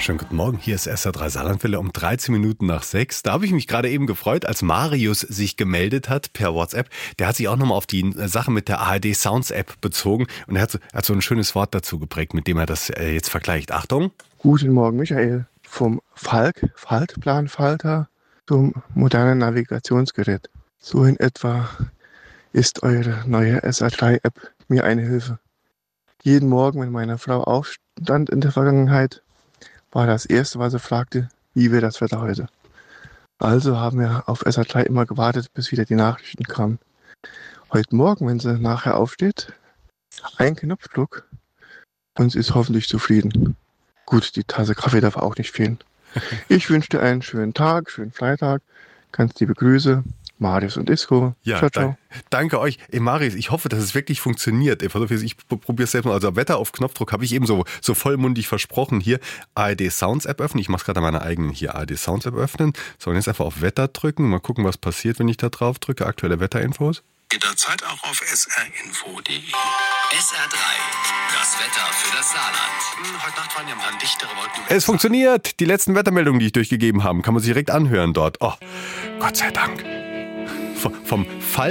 Schönen guten Morgen, hier ist SR3 Saarlandwelle um 13 Minuten nach 6. Da habe ich mich gerade eben gefreut, als Marius sich gemeldet hat per WhatsApp. Der hat sich auch nochmal auf die Sache mit der ARD Sounds App bezogen und er hat so ein schönes Wort dazu geprägt, mit dem er das jetzt vergleicht. Achtung. Guten Morgen, Michael. Vom Faltplanfalter zum modernen Navigationsgerät. So in etwa ist eure neue SR3-App mir eine Hilfe. Jeden Morgen, wenn meine Frau aufstand in der Vergangenheit, war das Erste, was sie fragte, wie wird das Wetter heute? Also haben wir auf SR3 immer gewartet, bis wieder die Nachrichten kamen. Heute Morgen, wenn sie nachher aufsteht, ein Knopfdruck und sie ist hoffentlich zufrieden. Gut, die Tasse Kaffee darf auch nicht fehlen. Ich wünsche dir einen schönen Tag, schönen Freitag. Ganz liebe Grüße, Marius und Isco. Ja, ciao, ciao. Danke euch. Marius, ich hoffe, dass es wirklich funktioniert. Ich probiere es selbst mal. Also Wetter auf Knopfdruck habe ich eben so vollmundig versprochen. Hier ARD Sounds App öffnen. Ich mache es gerade an meiner eigenen hier ARD Sounds App öffnen. So, und jetzt einfach auf Wetter drücken. Mal gucken, was passiert, wenn ich da drauf drücke. Aktuelle Wetterinfos. Jederzeit auch auf srinfo.de. SR3, das Wetter für das Saarland. Heute Nacht waren ja mal dichtere Wolken. Es funktioniert. Die letzten Wettermeldungen, die ich durchgegeben habe, kann man sich direkt anhören dort. Oh, Gott sei Dank. Vom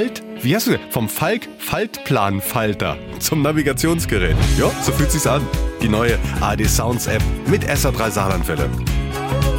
Faltplanfalter zum Navigationsgerät. Ja, so fühlt sich's an. Die neue ARD Sounds App mit SR3 Saarlandwelle.